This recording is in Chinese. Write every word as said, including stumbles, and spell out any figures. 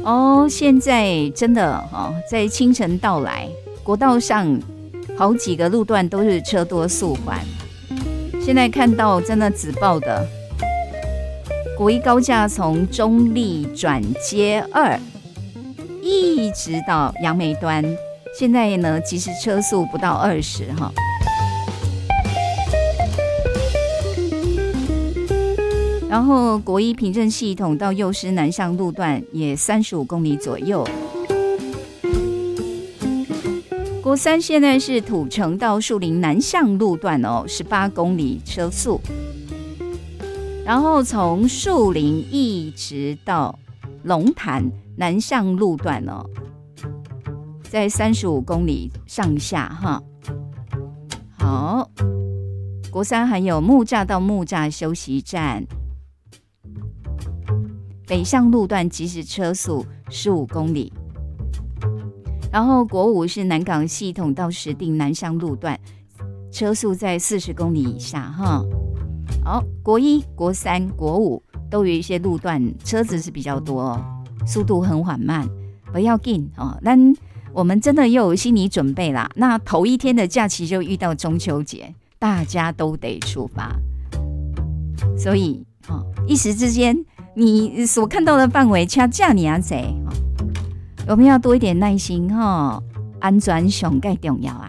哦，现在真的哦，在清晨到来，国道上好几个路段都是车多速缓。现在看到真的紫爆的国一高架从中立转接二，一直到杨梅端，现在呢，其实车速不到二十哈。然后国一平镇系统到幼师南向路段也三十五公里左右。国三现在是土城到树林南向路段哦，十八公里车速。然后从树林一直到龙潭南向路段哦，在三十五公里上下哈。好，国三还有木栅到木栅休息站。北向路段即时车速十五公里，然后国五是南港系统到石碇南向路段，车速在四十公里以下哈。好，国一、国三、国五都有一些路段车子是比较多哦，速度很缓慢，不要紧哦。但我们真的又有心理准备啦。那头一天的假期就遇到中秋节，大家都得出发，所以哦，一时之间。你所看到的范围恰恰你啊谁？我们要多一点耐心哈，安全上最重要啊。